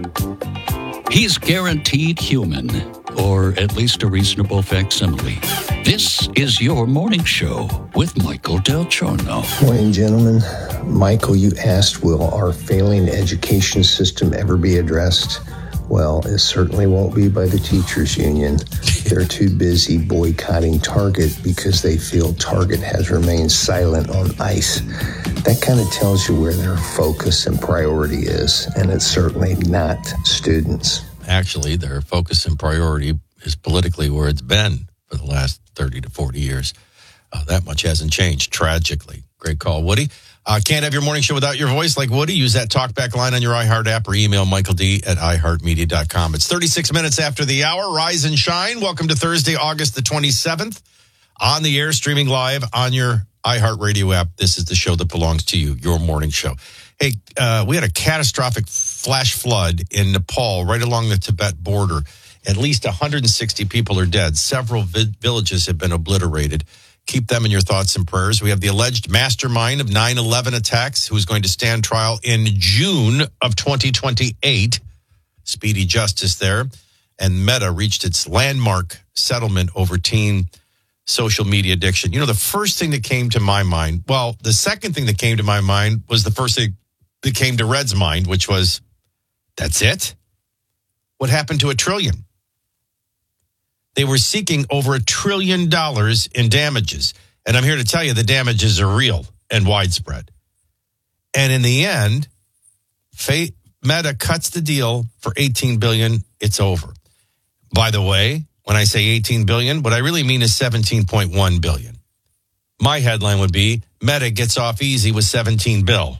He's guaranteed human, or at least a reasonable facsimile. This is your morning show with Michael Del Giorno. Morning, gentlemen. Michael, you asked, will our failing education system ever be addressed? Well, it certainly won't be by the teachers union. They're too busy boycotting Target because they feel Target has remained silent on ICE. That kind of tells you where their focus and priority is, and it's certainly not students. Actually, their focus and priority is politically where it's been for the last 30 to 40 years. That much hasn't changed, tragically. Great call, Woody. Can't have your morning show without your voice like Woody. Use that talkback line on your iHeart app or email michaeld@iheartmedia.com. It's 36 minutes after the hour. Rise and shine. Welcome to Thursday, August the 27th. On the air, streaming live on your iHeartRadio app. This is the show that belongs to you, your morning show. Hey, we had a catastrophic flash flood in Nepal, right along the Tibet border. At least 160 people are dead. Several villages have been obliterated. Keep them in your thoughts and prayers. We have the alleged mastermind of 9/11 attacks who is going to stand trial in June of 2028. Speedy justice there. And Meta reached its landmark settlement over teen social media addiction. You know, the first thing that came to my mind, well, the second thing that came to my mind was the first thing that came to Red's mind, which was, that's it? What happened to $1 trillion? They were seeking over $1 trillion in damages. And I'm here to tell you the damages are real and widespread. And in the end, Meta cuts the deal for $18 billion. It's over. By the way, when I say $18 billion, what I really mean is $17.1 billion. My headline would be, Meta gets off easy with $17 billion.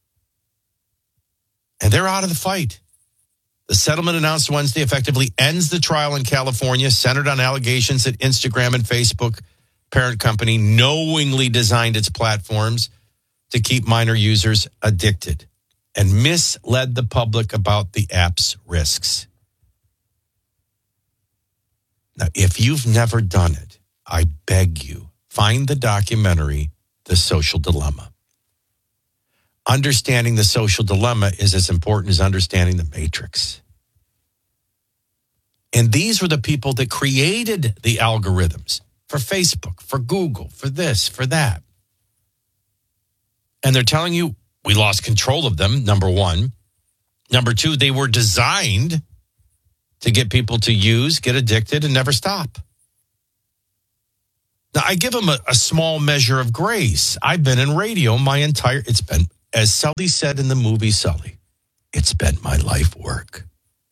And they're out of the fight. The settlement announced Wednesday effectively ends the trial in California, centered on allegations that Instagram and Facebook, parent company, knowingly designed its platforms to keep minor users addicted and misled the public about the app's risks. Now, if you've never done it, I beg you, find the documentary, The Social Dilemma. Understanding the social dilemma is as important as understanding the matrix. And these were the people that created the algorithms for Facebook, for Google, for this, for that. And they're telling you, we lost control of them, number one. Number two, they were designed to get people to use, get addicted, and never stop. Now, I give them a small measure of grace. I've been in radio it's been, as Sully said in the movie Sully, it's been my life work.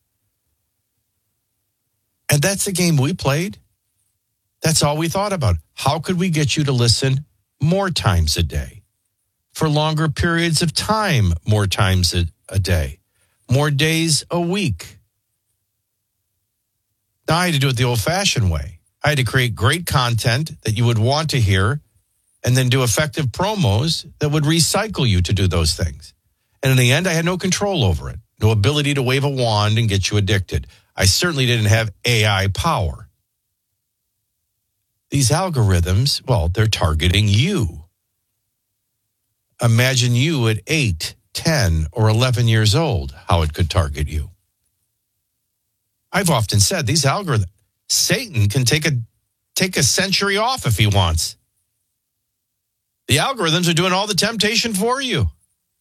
And that's the game we played. That's all we thought about. How could we get you to listen more times a day? For longer periods of time, more times a day. More days a week. Now, I had to do it the old-fashioned way. I had to create great content that you would want to hear and then do effective promos that would recycle you to do those things. And in the end, I had no control over it. No ability to wave a wand and get you addicted. I certainly didn't have AI power. These algorithms, well, they're targeting you. Imagine you at 8, 10, or 11 years old, how it could target you. I've often said these algorithms, Satan can take a century off if he wants. The algorithms are doing all the temptation for you.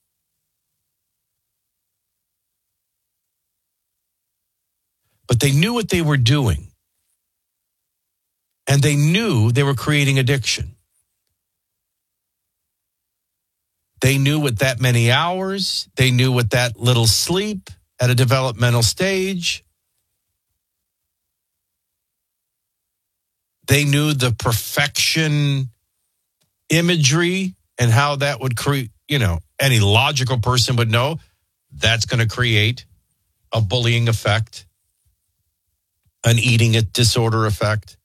But they knew what they were doing. And they knew they were creating addiction. They knew what that many hours, they knew what that little sleep at a developmental stage. They knew the perfection imagery and how that would create, any logical person would know that's going to create a bullying effect, an eating disorder effect.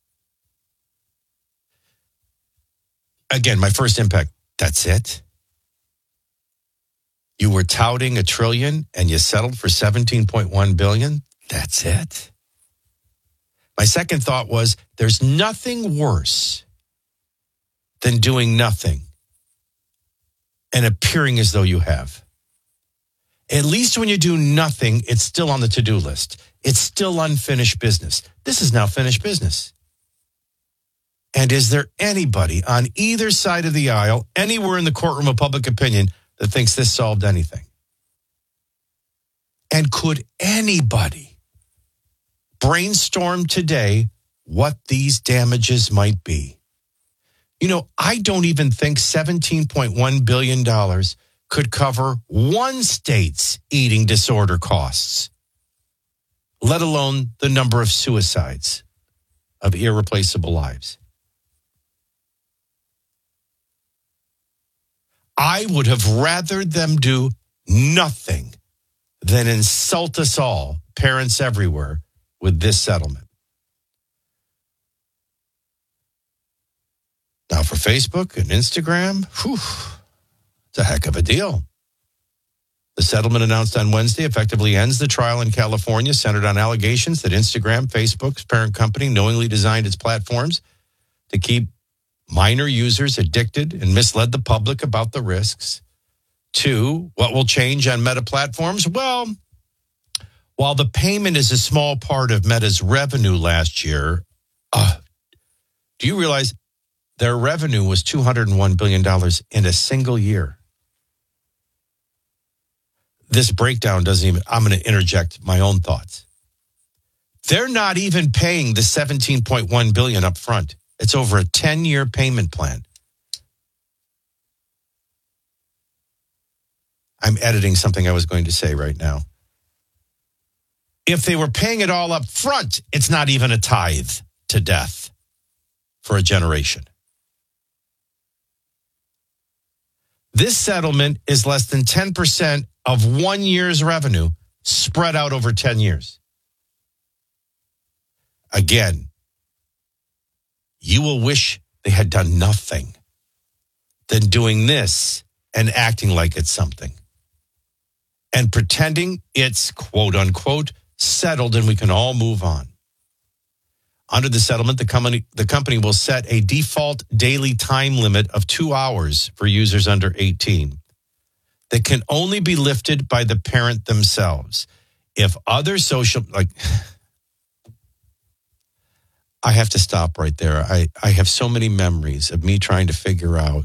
Again, my first impact, that's it. You were touting $1 trillion and you settled for $17.1 billion. That's it. My second thought was, there's nothing worse than doing nothing and appearing as though you have. At least when you do nothing, it's still on the to-do list. It's still unfinished business. This is now finished business. And is there anybody on either side of the aisle, anywhere in the courtroom of public opinion, that thinks this solved anything? And could anybody brainstorm today what these damages might be? You know, I don't even think $17.1 billion could cover one state's eating disorder costs, let alone the number of suicides of irreplaceable lives. I would have rather them do nothing than insult us all, parents everywhere, with this settlement. Now for Facebook and Instagram, it's a heck of a deal. The settlement announced on Wednesday effectively ends the trial in California centered on allegations that Instagram, Facebook's parent company, knowingly designed its platforms to keep minor users addicted and misled the public about the risks. 2, what will change on Meta platforms? Well, while the payment is a small part of Meta's revenue last year, do you realize their revenue was $201 billion in a single year? This breakdown doesn't even, I'm going to interject my own thoughts. They're not even paying the $17.1 billion up front. It's over a 10-year payment plan. I'm editing something I was going to say right now. If they were paying it all up front, it's not even a tithe to death for a generation. This settlement is less than 10% of 1 year's revenue spread out over 10 years. Again, you will wish they had done nothing than doing this and acting like it's something. And pretending it's, quote unquote, settled and we can all move on. Under the settlement, the company will set a default daily time limit of 2 hours for users under 18 that can only be lifted by the parent themselves. If other social, I have to stop right there. I have so many memories of me trying to figure out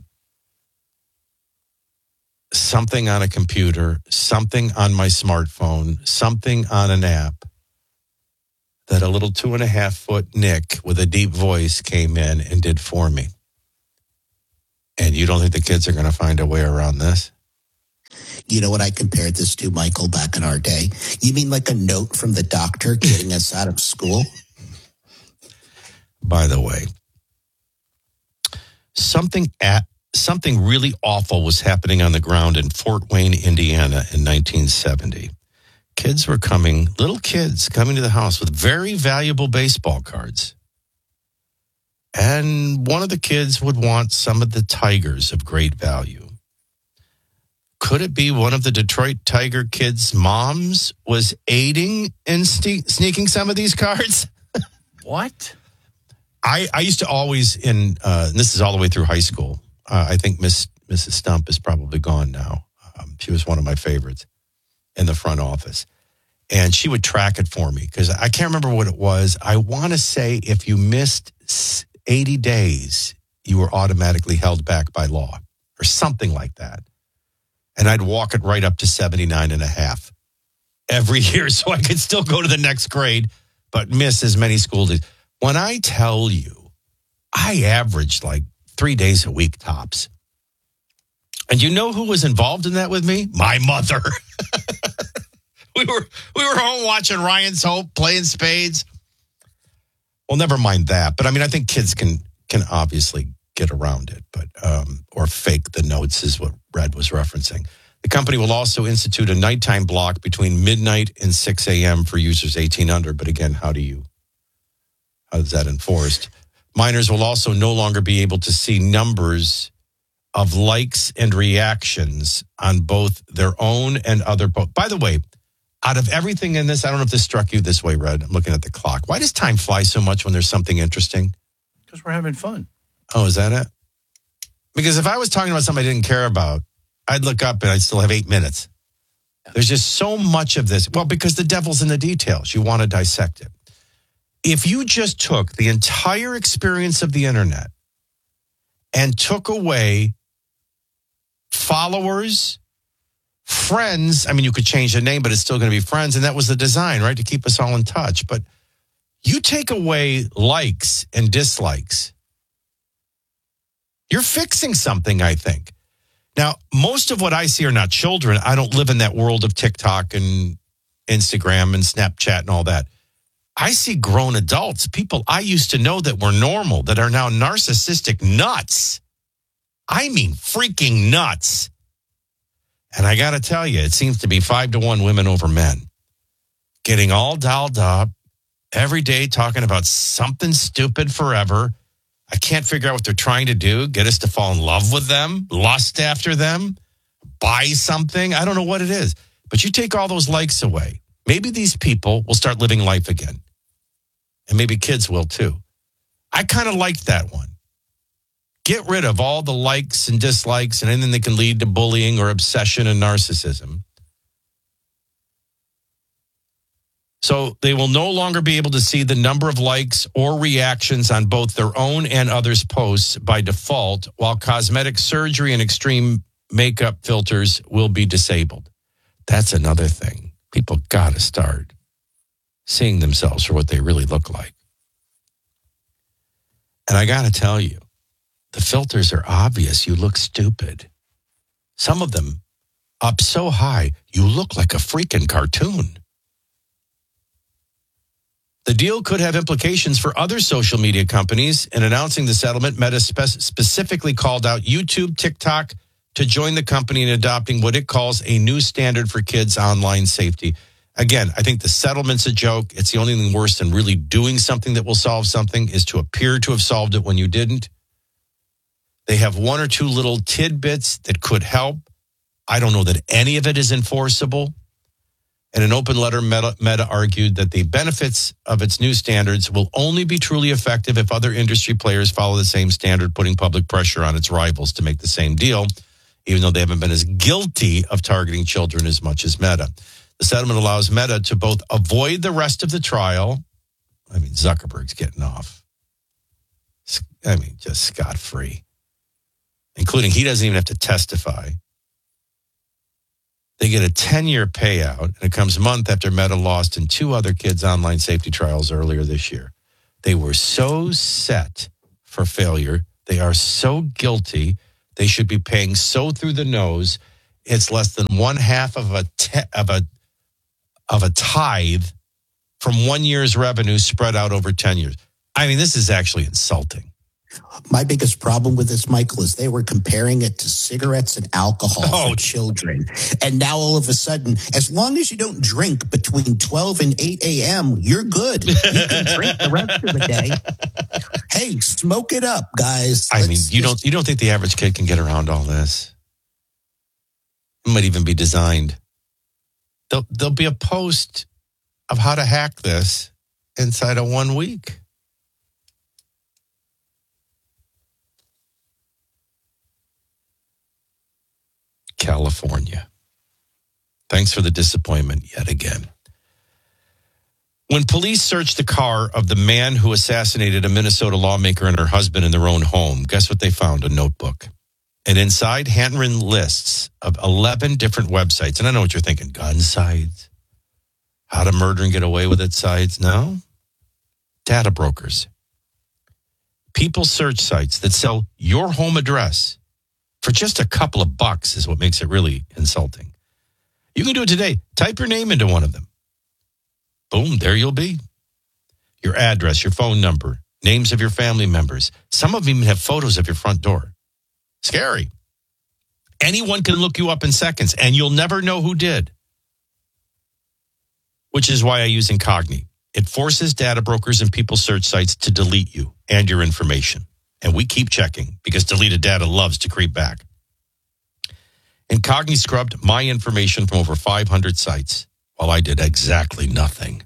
something on a computer, something on my smartphone, something on an app that a little 2.5-foot Nick with a deep voice came in and did for me. And you don't think the kids are going to find a way around this? You know what I compared this to, Michael, back in our day? You mean like a note from the doctor getting us out of school? By the way, something really awful was happening on the ground in Fort Wayne, Indiana in 1970. Little kids coming to the house with very valuable baseball cards. And one of the kids would want some of the Tigers of great value. Could it be one of the Detroit Tiger kids' moms was aiding in sneaking some of these cards? What? I used to always, and this is all the way through high school, I think Mrs. Stump is probably gone now. She was one of my favorites in the front office. And she would track it for me because I can't remember what it was. I want to say if you missed 80 days, you were automatically held back by law or something like that. And I'd walk it right up to 79.5 every year so I could still go to the next grade, but miss as many school days. When I tell you, I averaged like 3 days a week tops. And you know who was involved in that with me? My mother. We were home watching Ryan's Hope, playing spades. Well, never mind that. But I mean, I think kids can obviously get around it, but or fake the notes is what Red was referencing. The company will also institute a nighttime block between midnight and 6 a.m. for users 18 under. But again, how is that enforced? Minors will also no longer be able to see numbers of likes and reactions on both their own and other posts. By the way, out of everything in this, I don't know if this struck you this way, Red. I'm looking at the clock. Why does time fly so much when there's something interesting? Because we're having fun. Oh, is that it? Because if I was talking about something I didn't care about, I'd look up and I'd still have 8 minutes. There's just so much of this. Well, because the devil's in the details. You want to dissect it. If you just took the entire experience of the internet and took away followers, friends, I mean, you could change the name, but it's still going to be friends. And that was the design, right? To keep us all in touch. But you take away likes and dislikes, you're fixing something, I think. Now, most of what I see are not children. I don't live in that world of TikTok and Instagram and Snapchat and all that. I see grown adults, people I used to know that were normal, that are now narcissistic nuts. I mean, freaking nuts. And I got to tell you, it seems to be 5-1 women over men. Getting all dolled up every day, talking about something stupid forever. I can't figure out what they're trying to do. Get us to fall in love with them, lust after them, buy something. I don't know what it is. But you take all those likes away. Maybe these people will start living life again. And maybe kids will too. I kind of liked that one. Get rid of all the likes and dislikes and anything that can lead to bullying or obsession and narcissism. So they will no longer be able to see the number of likes or reactions on both their own and others' posts by default, while cosmetic surgery and extreme makeup filters will be disabled. That's another thing. People got to start seeing themselves for what they really look like. And I got to tell you, the filters are obvious. You look stupid. Some of them up so high, you look like a freaking cartoon. The deal could have implications for other social media companies. In announcing the settlement, Meta specifically called out YouTube, TikTok to join the company in adopting what it calls a new standard for kids' online safety. Again, I think the settlement's a joke. It's the only thing worse than really doing something that will solve something is to appear to have solved it when you didn't. They have one or two little tidbits that could help. I don't know that any of it is enforceable. In an open letter, Meta argued that the benefits of its new standards will only be truly effective if other industry players follow the same standard, putting public pressure on its rivals to make the same deal, even though they haven't been as guilty of targeting children as much as Meta. The settlement allows Meta to both avoid the rest of the trial. I mean, Zuckerberg's getting off. I mean, just scot-free. Including he doesn't even have to testify. They get a 10-year payout, and it comes a month after Meta lost in 2 other kids' online safety trials earlier this year. They were so set for failure. They are so guilty. They should be paying so through the nose. It's less than 1/2 of a tithe from 1 year's revenue spread out over 10 years. I mean, this is actually insulting. My biggest problem with this, Michael, is they were comparing it to cigarettes and alcohol for children. And now all of a sudden, as long as you don't drink between 12 and 8 a.m., you're good. You can drink the rest of the day. Hey, smoke it up, guys. I mean, you don't think the average kid can get around all this? It might even be designed. There'll be a post of how to hack this inside of 1 week. California. Thanks for the disappointment yet again. When police searched the car of the man who assassinated a Minnesota lawmaker and her husband in their own home, guess what they found? A notebook. And inside, handwritten lists of 11 different websites. And I know what you're thinking. Gun sites? How to murder and get away with it sites? No. Data brokers. People search sites that sell your home address for just a couple of bucks is what makes it really insulting. You can do it today. Type your name into one of them. Boom, there you'll be. Your address, your phone number, names of your family members. Some of them even have photos of your front door. Scary. Anyone can look you up in seconds, and you'll never know who did. Which is why I use Incogni. It forces data brokers and people search sites to delete you and your information. And we keep checking because deleted data loves to creep back. Incogni scrubbed my information from over 500 sites while I did exactly nothing.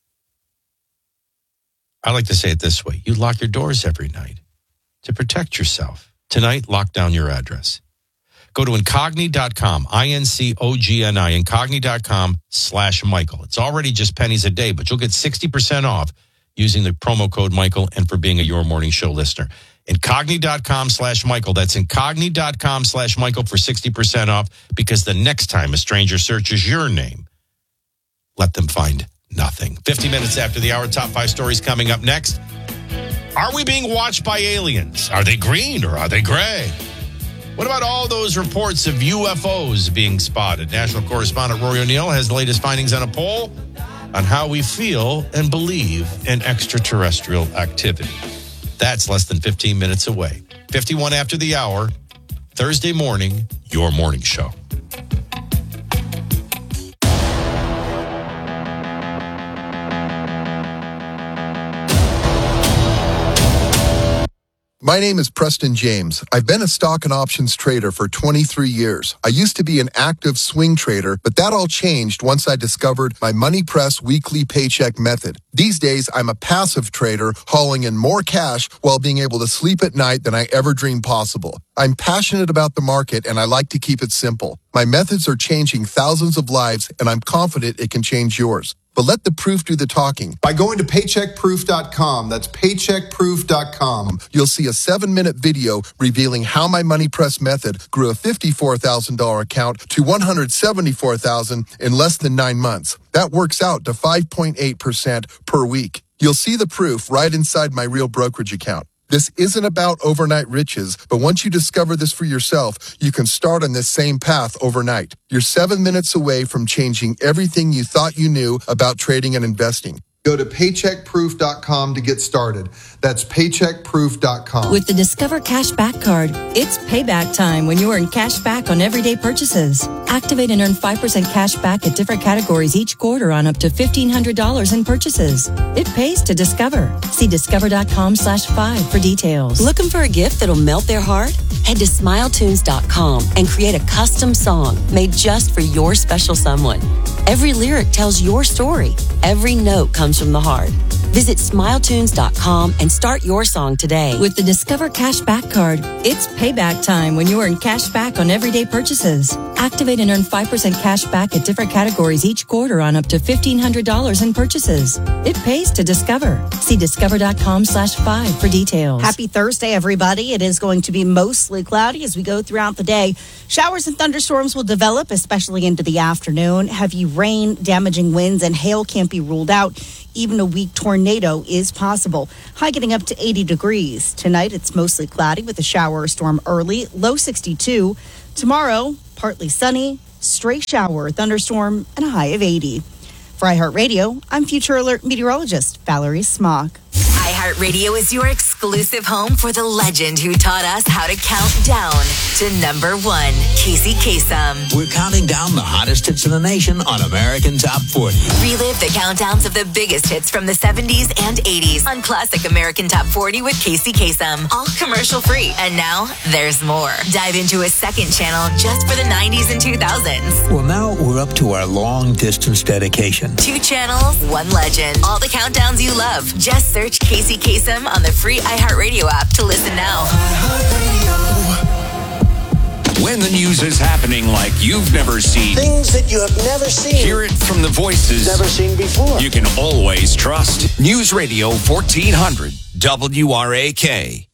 I like to say it this way. You lock your doors every night to protect yourself. Tonight, lock down your address. Go to Incogni.com, INCOGNI, Incogni.com/Michael. It's already just pennies a day, but you'll get 60% off using the promo code Michael and for being a Your Morning Show listener. Incogni.com/Michael. That's Incogni.com/Michael for 60% off, because the next time a stranger searches your name, let them find nothing. 50 minutes after the hour, top 5 stories coming up next. Are we being watched by aliens? Are they green or are they gray? What about all those reports of UFOs being spotted? National correspondent Rory O'Neill has the latest findings on a poll on how we feel and believe in extraterrestrial activity. That's less than 15 minutes away. 51 after the hour, Thursday morning, Your Morning Show. My name is Preston James. I've been a stock and options trader for 23 years. I used to be an active swing trader, but that all changed once I discovered my Money Press weekly paycheck method. These days, I'm a passive trader hauling in more cash while being able to sleep at night than I ever dreamed possible. I'm passionate about the market and I like to keep it simple. My methods are changing thousands of lives and I'm confident it can change yours. But let the proof do the talking. By going to paycheckproof.com, that's paycheckproof.com, you'll see a 7-minute video revealing how my Money Press method grew a $54,000 account to $174,000 in less than 9 months. That works out to 5.8% per week. You'll see the proof right inside my real brokerage account. This isn't about overnight riches, but once you discover this for yourself, you can start on this same path overnight. You're 7 minutes away from changing everything you thought you knew about trading and investing. Go to paycheckproof.com to get started. That's paycheckproof.com. With the Discover Cashback Card, it's payback time when you earn cash back on everyday purchases. Activate and earn 5% cash back at different categories each quarter on up to $1,500 in purchases. It pays to Discover. See discover.com/5 for details. Looking for a gift that'll melt their heart? Head to smiletunes.com and create a custom song made just for your special someone. Every lyric tells your story. Every note comes from the heart. Visit smiletunes.com and start your song today. With the Discover Cashback Card, it's payback time when you earn cash back on everyday purchases. Activate and earn 5% cash back at different categories each quarter on up to $1,500 in purchases. It pays to Discover. See discover.com/5 for details. Happy Thursday, everybody. It is going to be mostly cloudy as we go throughout the day. Showers and thunderstorms will develop, especially into the afternoon. Heavy rain, damaging winds, and hail can't be ruled out. Even a weak tornado is possible. High getting up to 80 degrees. Tonight, it's mostly cloudy with a shower or storm early. Low 62. Tomorrow, partly sunny, stray shower, thunderstorm, and a high of 80. For iHeartRadio, I'm Future Alert meteorologist Valerie Smock. iHeartRadio is your exclusive home for the legend who taught us how to count down to number 1, Casey Kasem. We're counting down the hottest hits in the nation on American Top 40. Relive the countdowns of the biggest hits from the 70s and 80s on Classic American Top 40 with Casey Kasem. All commercial free. And now there's more. Dive into a second channel just for the 90s and 2000s. Well, now we're up to our long distance dedication. 2 channels, 1 legend. All the countdowns you love. Just search Casey Kasem on the free iHeartRadio app to listen now. When the news is happening like you've never seen. Things that you have never seen. Hear it from the voices never seen before. You can always trust. News Radio 1400 WRAK.